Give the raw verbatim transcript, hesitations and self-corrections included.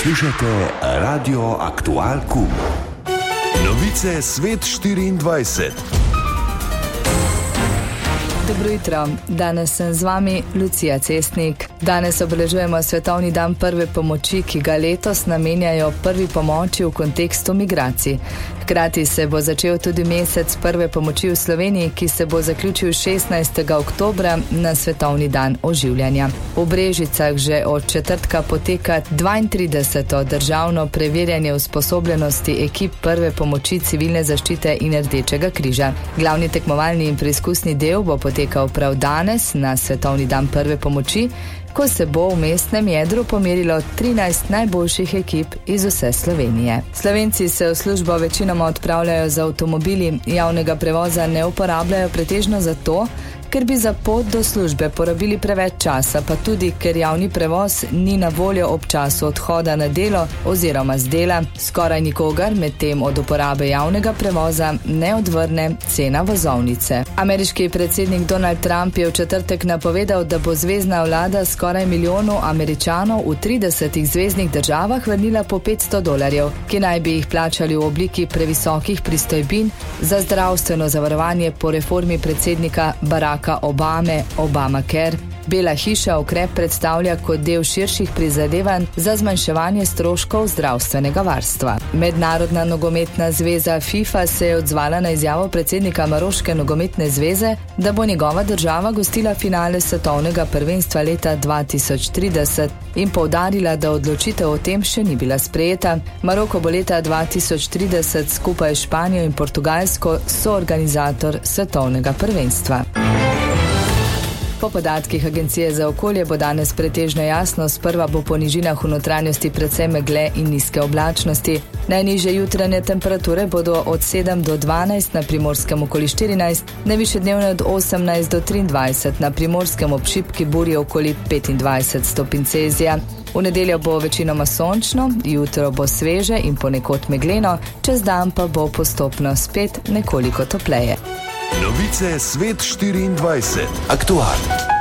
Poslušajte Radio Aktual Kum. Novice Svet štiriindvajset. Dobro jutro, danes sem z vami Lucija Cestnik. Danes obeležujemo Svetovni dan prve pomoči, ki ga letos namenjajo prvi pomoči v kontekstu migracij. Hkrati se bo začel tudi mesec prve pomoči v Sloveniji, ki se bo zaključil šestnajstega oktobra na Svetovni dan oživljanja. V Brežicah že od četrtka poteka dvaintrideseto državno preverjanje usposobljenosti ekip prve pomoči civilne zaščite in Rdečega križa. Glavni tekmovalni in preizkusni del bo potekal prav danes na Svetovni dan prve pomoči, ko se bo v mestnem jedru pomerilo trinajst najboljših ekip iz vse Slovenije. Slovenci se v službo večinoma odpravljajo z avtomobili, javnega prevoza ne uporabljajo pretežno zato, ker bi za pot do službe porabili preveč časa, pa tudi, ker javni prevoz ni na voljo ob času odhoda na delo oziroma z dela, skoraj nikogar med tem od uporabe javnega prevoza ne odvrne cena vozovnice. Ameriški predsednik Donald Trump je v četrtek napovedal, da bo zvezna vlada skoraj milijonu Američanov v tridesetih zveznih državah vrnila po petsto dolarjev, ki naj bi jih plačali v obliki previsokih pristojbin za zdravstveno zavarovanje po reformi predsednika Baracka Obame, Obamacare. Bela hiša ukrep predstavlja kot del širših prizadevanj za zmanjševanje stroškov zdravstvenega varstva. Mednarodna nogometna zveza FIFA se je odzvala na izjavo predsednika Maroške nogometne zveze, da bo njegova država gostila finale svetovnega prvenstva leta dva tisoč trideset in poudarila, da odločitev o tem še ni bila sprejeta. Maroko bo leta dva tisoč trideset skupaj s Španijo in Portugalsko soorganizator svetovnega prvenstva. Po podatkih Agencije za okolje bo danes pretežno jasno, sprva bo po nižinah v notranjosti predvsem megle in nizke oblačnosti. Najnižje jutranje temperature bodo od sedem do dvanajst, na Primorskem okoli štirinajst, najvišje dnevne od osemnajst do triindvajset, na Primorskem ob šibki burji okoli petindvajset stopinj Celzija. V nedeljo bo večinoma sončno, jutro bo sveže in ponekod megleno, čez dan pa bo postopno spet nekoliko topleje. Novice Svet štiriindvajset. Aktual.